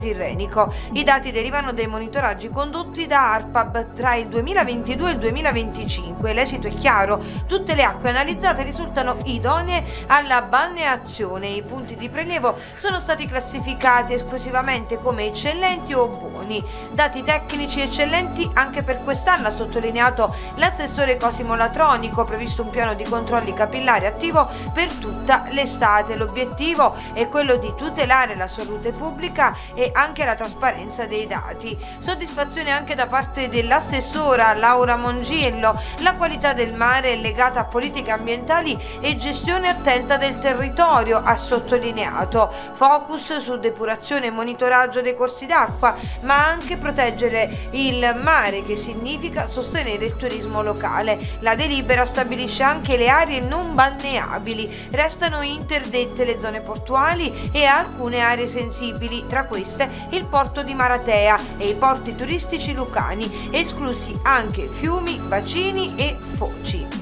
tirrenico. I dati derivano dai monitoraggi condotti da ARPAB tra il 2022 e il 2025. L'esito è chiaro: tutte le acque analizzate risultano idonee alla balneazione. I punti di prelievo sono stati classificati esclusivamente come eccellenti o buoni. Dati tecnici eccellenti anche per quest'anno, ha sottolineato l'assessore Cosimo Latronico. Previsto un piano di controlli capillari attivo per tutta l'estate. L'obiettivo è quello di tutelare la salute pubblica e anche la trasparenza dei dati. Soddisfazione anche da parte dell'assessora Laura Mongiello. La qualità del mare è legata a politiche ambientali e gestione attenta del territorio, ha sottolineato. Focus su depurazione e monitoraggio dei corsi d'acqua, ma anche proteggere il mare, che significa sostenere il turismo locale. La delibera stabilisce anche le aree non balneabili. Restano interdette le zone portuali e alcune aree sensibili, tra queste il porto di Maratea e i porti turistici lucani, esclusi anche fiumi, bacini e foci.